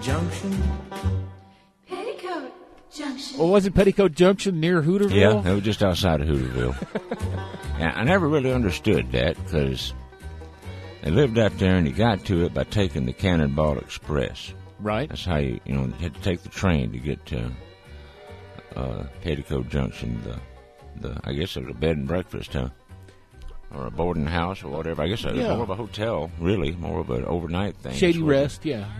Junction. Petticoat Junction. Well, was it Petticoat Junction near Hooterville? Yeah, it was just outside of Hooterville. And I never really understood that because they lived out there and you got to it by taking the Cannonball Express. Right. That's how you had to take the train to get to Petticoat Junction. I guess it was a bed and breakfast, huh? Or a boarding house or whatever. I guess it was more of a hotel, really, more of an overnight thing. Shady Rest, yeah.